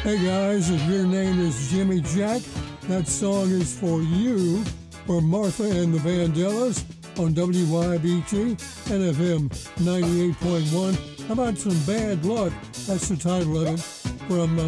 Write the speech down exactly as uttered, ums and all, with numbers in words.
Hey guys, if your name is Jimmy Jack, that song is for you, for Martha and the Vandellas on W Y B T N F M ninety-eight point one. How about some Bad Luck? That's the title of it, from uh,